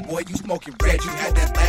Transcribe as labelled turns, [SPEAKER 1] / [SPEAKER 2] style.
[SPEAKER 1] boy, you smoking red. You had that last